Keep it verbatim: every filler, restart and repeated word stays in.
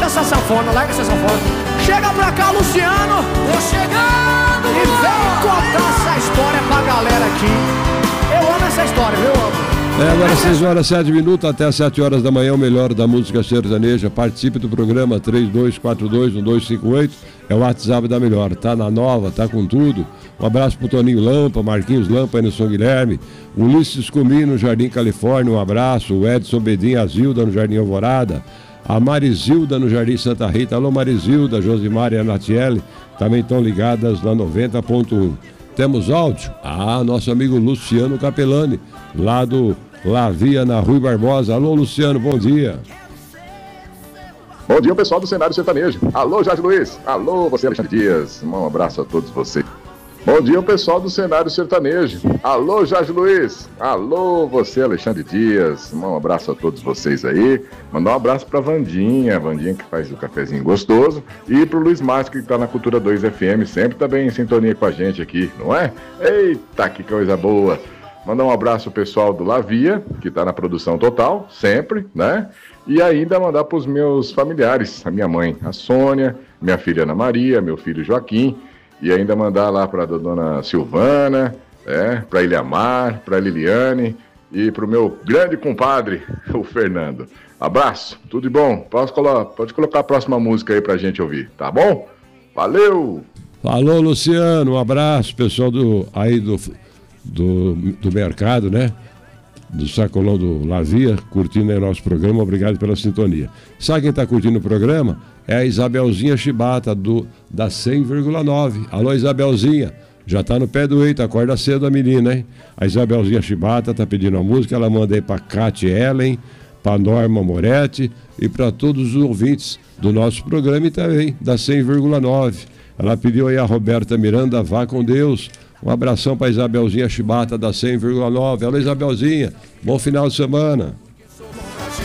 essa sanfona, larga essa sanfona. Chega pra cá, Luciano. Tô chegando. E vem contar essa história pra galera aqui. Eu amo essa história, viu? Eu amo. É, agora seis horas, sete minutos, até sete horas da manhã, o melhor da música sertaneja. Participe do programa três dois quatro dois um dois cinco oito. É o WhatsApp da Melhor. Tá na nova, tá com tudo. Um abraço pro Toninho Lampa, Marquinhos Lampa, Anderson Guilherme, Ulisses Cumi no Jardim Califórnia, um abraço. O Edson Bedin, a Zilda no Jardim Alvorada, a Marizilda no Jardim Santa Rita. Alô, Marizilda, Josimar e a Natiele também estão ligadas na noventa ponto um. Temos áudio? Ah, nosso amigo Luciano Capelani, lá do Lavia, na Rui Barbosa. Alô, Luciano, bom dia. Bom dia, pessoal do Cenário Sertanejo. Alô, Jorge Luiz. Alô, você, Alexandre Dias. Um abraço a todos vocês. Bom dia, pessoal do Cenário Sertanejo. Alô, Jorge Luiz. Alô, você, Alexandre Dias. Um abraço a todos vocês aí. Mandar um abraço pra Vandinha, Vandinha que faz o cafezinho gostoso. E pro Luiz Márcio, que tá na Cultura dois F M, sempre também em sintonia com a gente aqui, não é? Eita, que coisa boa. Mandar um abraço pro pessoal do Lavia, que tá na produção total, sempre, né? E ainda mandar pros meus familiares, a minha mãe, a Sônia, minha filha Ana Maria, meu filho Joaquim. E ainda mandar lá para a dona Silvana, é, para Ilhamar, para Liliane e para o meu grande compadre, o Fernando. Abraço, tudo de bom. Pode colocar, pode colocar a próxima música aí para a gente ouvir, tá bom? Valeu! Falou, Luciano, um abraço, pessoal do, aí do, do, do mercado, né? Do Sacolão do Lavia, curtindo aí o nosso programa, obrigado pela sintonia. Sabe quem está curtindo o programa? É a Isabelzinha Chibata, do, da cem vírgula nove. Alô, Isabelzinha, já tá no pé do eito, acorda cedo a menina, hein? A Isabelzinha Chibata tá pedindo a música, ela manda aí pra Cátia Ellen, pra Norma Moretti e para todos os ouvintes do nosso programa e também da cem vírgula nove. Ela pediu aí a Roberta Miranda, vá com Deus. Um abração pra Isabelzinha Chibata, da cem vírgula nove. Alô, Isabelzinha, bom final de semana.